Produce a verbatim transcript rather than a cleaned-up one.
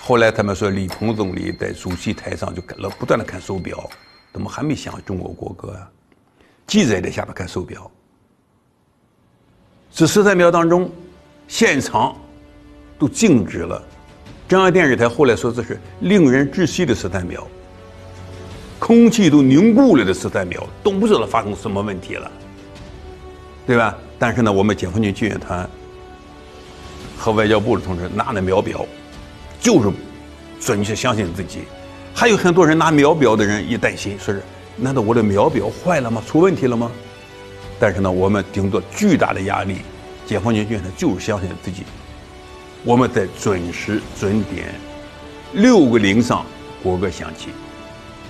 后来他们说李鹏总理在主席台上就看了，不断的看手表，怎么还没响中国国歌啊？记者也在下边看手表。这十三秒当中，现场都静止了。中央电视台后来说这是令人窒息的十三秒，空气都凝固了的十三秒，都不知道发生什么问题了，对吧？但是呢，我们解放军救援团和外交部的同志拿着秒表，就是准确相信自己。还有很多人拿秒表的人一担心，说是难道我的秒表坏了吗？出问题了吗？但是呢，我们顶着巨大的压力，解放军救援团就是相信自己。我们在准时准点六个零上国歌响起。